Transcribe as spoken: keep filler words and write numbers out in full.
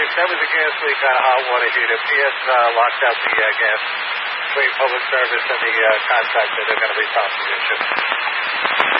that was a gas leak on a hot water heater. P S uh, locked out the uh, gas between public service and the uh, contractor. They're going to resolve the issue.